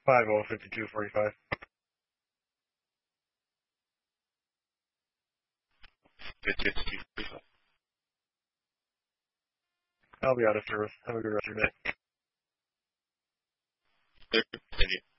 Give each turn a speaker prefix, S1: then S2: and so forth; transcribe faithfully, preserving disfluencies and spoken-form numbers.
S1: five oh fifty-two forty-five.
S2: fifty-two forty-five.
S1: I'll be out of service. Have a good rest of your day.
S2: Thank you.